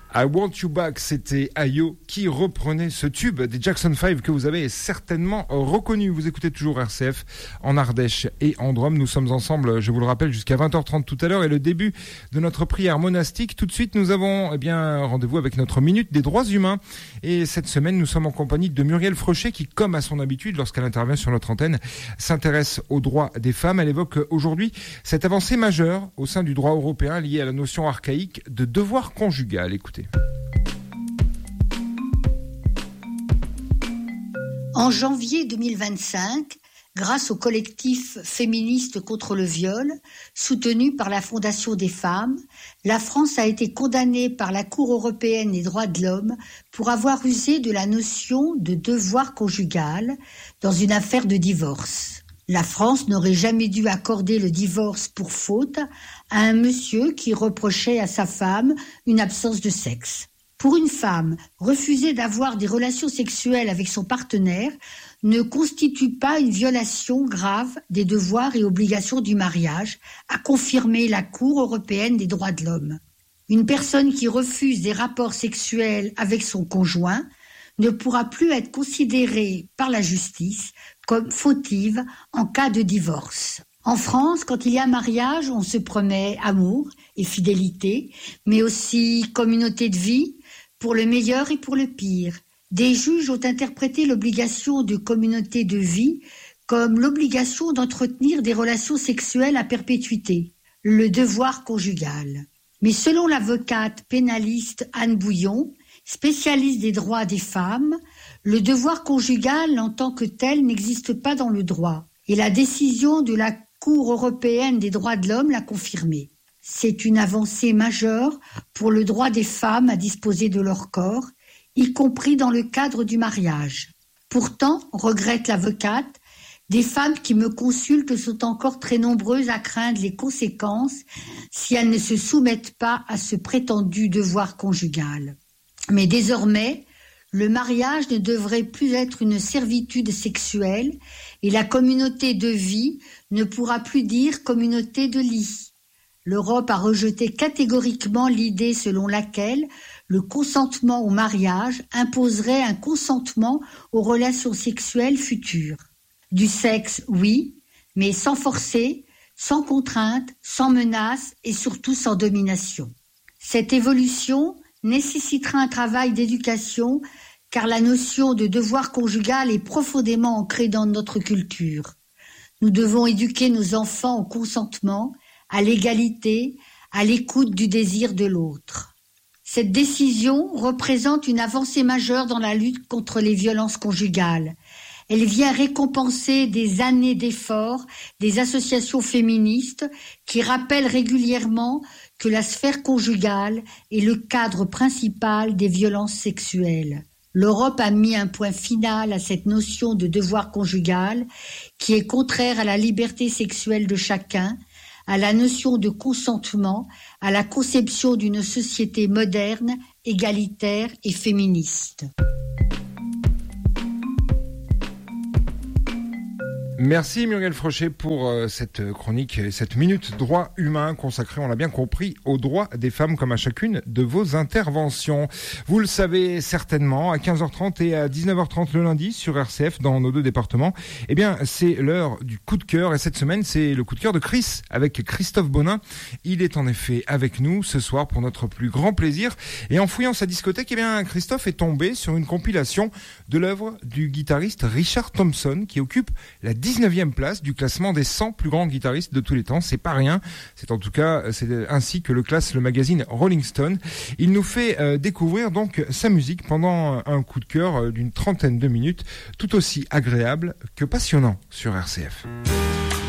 I Want You Back, c'était Ayo qui reprenait ce tube des Jackson 5 que vous avez certainement reconnu. Vous écoutez toujours RCF en Ardèche et en Drôme. Nous sommes ensemble, je vous le rappelle, jusqu'à 20h30 tout à l'heure et le début de notre prière monastique. Tout de suite, nous avons rendez-vous avec notre Minute des droits humains. Et cette semaine, nous sommes en compagnie de Muriel Frochet qui, comme à son habitude, lorsqu'elle intervient sur notre antenne, s'intéresse aux droits des femmes. Elle évoque aujourd'hui cette avancée majeure au sein du droit européen liée à la notion archaïque de devoir conjugal. Écoutez. En janvier 2025, grâce au collectif féministe contre le viol, soutenu par la Fondation des femmes, la France a été condamnée par la Cour européenne des droits de l'homme pour avoir usé de la notion de devoir conjugal dans une affaire de divorce. La France n'aurait jamais dû accorder le divorce pour faute à un monsieur qui reprochait à sa femme une absence de sexe. Pour une femme, refuser d'avoir des relations sexuelles avec son partenaire ne constitue pas une violation grave des devoirs et obligations du mariage, a confirmé la Cour européenne des droits de l'homme. Une personne qui refuse des rapports sexuels avec son conjoint ne pourra plus être considérée par la justice comme fautive en cas de divorce. En France, quand il y a mariage, on se promet amour et fidélité, mais aussi communauté de vie, pour le meilleur et pour le pire. Des juges ont interprété l'obligation de communauté de vie comme l'obligation d'entretenir des relations sexuelles à perpétuité, le devoir conjugal. Mais selon l'avocate pénaliste Anne Bouillon, spécialiste des droits des femmes, le devoir conjugal en tant que tel n'existe pas dans le droit. Et la décision de la Cour européenne des droits de l'homme l'a confirmé. C'est une avancée majeure pour le droit des femmes à disposer de leur corps, y compris dans le cadre du mariage. Pourtant, regrette l'avocate, des femmes qui me consultent sont encore très nombreuses à craindre les conséquences si elles ne se soumettent pas à ce prétendu devoir conjugal. Mais désormais, le mariage ne devrait plus être une servitude sexuelle et la communauté de vie ne pourra plus dire communauté de lit. L'Europe a rejeté catégoriquement l'idée selon laquelle le consentement au mariage imposerait un consentement aux relations sexuelles futures. Du sexe, oui, mais sans forcer, sans contrainte, sans menace et surtout sans domination. Cette évolution nécessitera un travail d'éducation car la notion de devoir conjugal est profondément ancrée dans notre culture. Nous devons éduquer nos enfants au consentement, à l'égalité, à l'écoute du désir de l'autre. Cette décision représente une avancée majeure dans la lutte contre les violences conjugales. Elle vient récompenser des années d'efforts des associations féministes qui rappellent régulièrement que la sphère conjugale est le cadre principal des violences sexuelles. L'Europe a mis un point final à cette notion de devoir conjugal qui est contraire à la liberté sexuelle de chacun, à la notion de consentement, à la conception d'une société moderne, égalitaire et féministe. Merci Muriel Frochet pour cette chronique et cette minute droit humain consacrée, on l'a bien compris, aux droits des femmes comme à chacune de vos interventions. Vous le savez certainement, à 15h30 et à 19h30 le lundi sur RCF dans nos deux départements, eh bien c'est l'heure du coup de cœur et cette semaine c'est le coup de cœur de Chris avec Christophe Bonin. Il est en effet avec nous ce soir pour notre plus grand plaisir et en fouillant sa discothèque, eh bien Christophe est tombé sur une compilation de l'œuvre du guitariste Richard Thompson qui occupe la 19e place du classement des 100 plus grands guitaristes de tous les temps. C'est pas rien. C'est en tout cas, c'est ainsi que le classe le magazine Rolling Stone. Il nous fait découvrir donc sa musique pendant un coup de cœur d'une trentaine de minutes, tout aussi agréable que passionnant sur RCF.